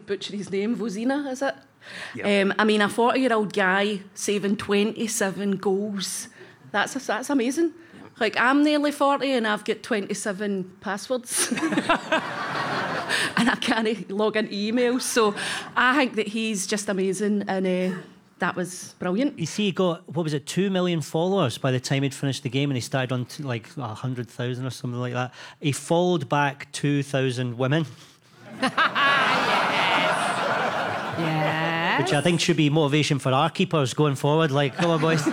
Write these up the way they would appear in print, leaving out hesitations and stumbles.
butcher his name, Vozina, is it? Yep. I mean, a 40-year-old guy saving 27 goals. That's amazing. Like, I'm nearly 40 and I've got 27 passwords. And I can't log into emails. So I think that he's just amazing, and that was brilliant. You see, he got, 2 million followers by the time he'd finished the game, and he started on like 100,000 or something like that. He followed back 2,000 women. Yes. Which I think should be motivation for our keepers going forward. Like, come on, boys.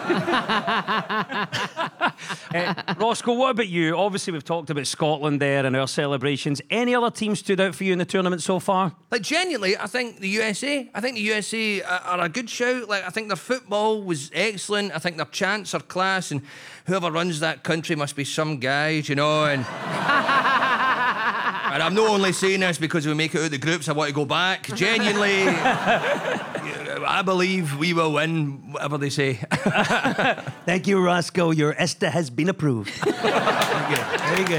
Roscoe, what about you? Obviously, we've talked about Scotland there and our celebrations. Any other teams stood out for you in the tournament so far? Like, genuinely, I think the USA. I think the USA are a good shout. Like, I think their football was excellent. I think their chants are class, and whoever runs that country must be some guys, you know. And and I'm not only saying this because we make it out of the groups. I want to go back. Genuinely, I believe we will win, whatever they say. Thank you, Roscoe. Your ESTA has been approved. Very good. Very good.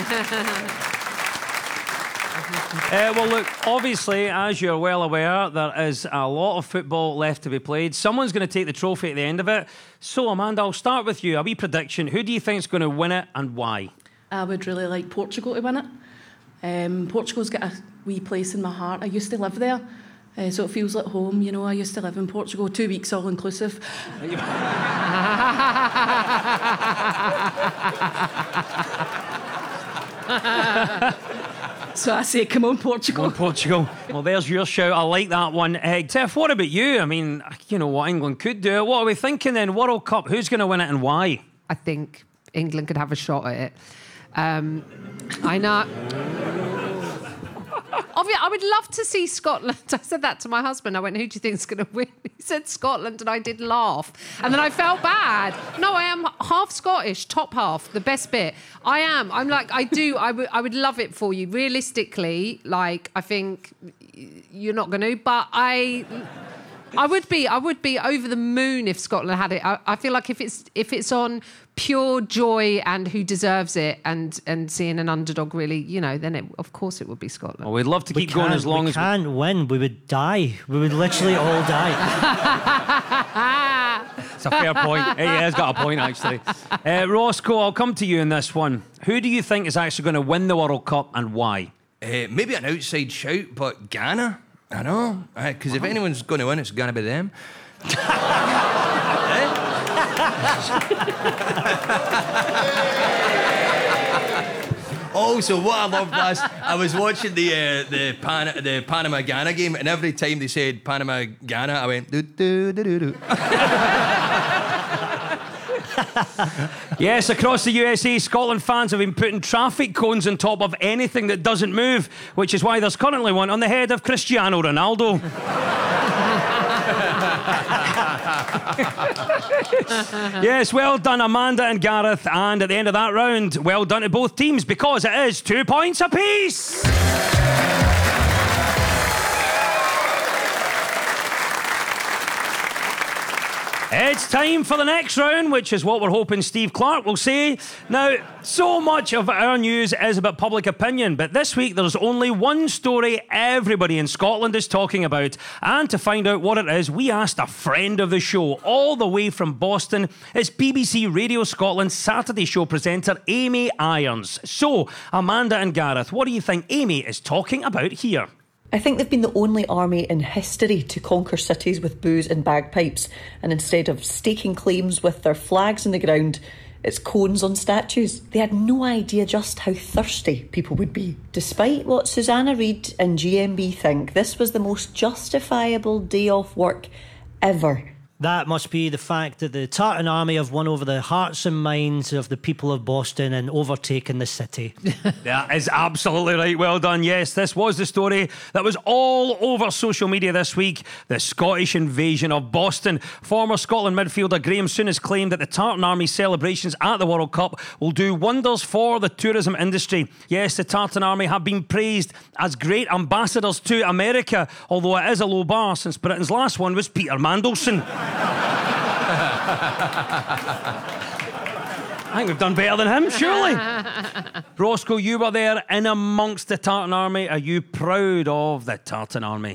Well, look, obviously, as you're well aware, there is a lot of football left to be played. Someone's going to take the trophy at the end of it. So, Amanda, I'll start with you. A wee prediction. Who do you think is going to win it and why? I would really like Portugal to win it. Portugal's got a wee place in my heart. I used to live there, so it feels like home. You know, I used to live in Portugal, 2 weeks all inclusive. So I say, come on, Portugal. Come on, Portugal. Well, there's your shout. I like that one. Tiff, what about you? I mean, you know what England could do. What are we thinking then? World Cup, who's going to win it and why? I think England could have a shot at it. I know. Obviously, I would love to see Scotland. I said that to my husband. I went, who do you think is going to win? He said Scotland, and I did laugh. And then I felt bad. No, I am half Scottish, top half, the best bit. I am. I'm like, I would love it for you. Realistically, like, I think you're not going to, but I would be over the moon if Scotland had it. I feel like if it's on pure joy and who deserves it, and seeing an underdog really, you know, then of course it would be Scotland. Well, we'd love to keep going as long as we can't win. We would die. We would literally all die. It's a fair point. He has got a point, actually. Roscoe, I'll come to you in this one. Who do you think is actually going to win the World Cup and why? Maybe an outside shout, but Ghana. I know, because if anyone's going to win, it's going to be them. Also, what I loved last, I was watching the Panama Ghana game, and every time they said Panama Ghana, I went do do do do do. Yes, across the USA, Scotland fans have been putting traffic cones on top of anything that doesn't move, which is why there's currently one on the head of Cristiano Ronaldo. Yes, well done, Amanda and Gareth. And at the end of that round, well done to both teams, because it is 2 points apiece. It's time for the next round, which is what we're hoping Steve Clark will say. Now, so much of our news is about public opinion, but this week there's only one story everybody in Scotland is talking about. And to find out what it is, we asked a friend of the show, all the way from Boston. It's BBC Radio Scotland's Saturday show presenter, Amy Irons. So, Amanda and Gareth, what do you think Amy is talking about here? I think they've been the only army in history to conquer cities with booze and bagpipes, and instead of staking claims with their flags in the ground, it's cones on statues. They had no idea just how thirsty people would be. Despite what Susanna Reid and GMB think, this was the most justifiable day off work ever. That must be the fact that the Tartan Army have won over the hearts and minds of the people of Boston and overtaken the city. That is absolutely right. Well done. Yes, this was the story that was all over social media this week. The Scottish invasion of Boston. Former Scotland midfielder Graham Souness has claimed that the Tartan Army celebrations at the World Cup will do wonders for the tourism industry. Yes, the Tartan Army have been praised as great ambassadors to America, although it is a low bar since Britain's last one was Peter Mandelson. I think we've done better than him, surely. Roscoe, you were there in amongst the Tartan Army. Are you proud of the Tartan Army?